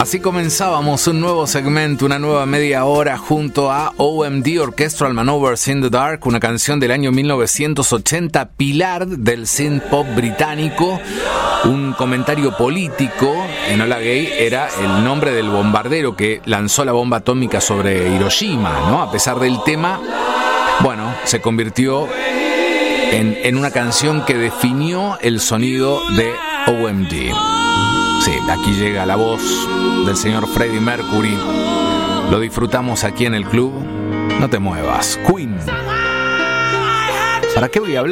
Así comenzábamos un nuevo segmento, una nueva media hora junto a OMD, Orchestral Maneuvers in the Dark, una canción del año 1980, pilar del synth pop británico. Un comentario político en Hola Gay era el nombre del bombardero que lanzó la bomba atómica sobre Hiroshima, ¿no? A pesar del tema, bueno, se convirtió en una canción que definió el sonido de OMD. Sí, aquí llega la voz del señor Freddie Mercury. Lo disfrutamos aquí en el club. No te muevas. Queen. ¿Para qué voy a hablar?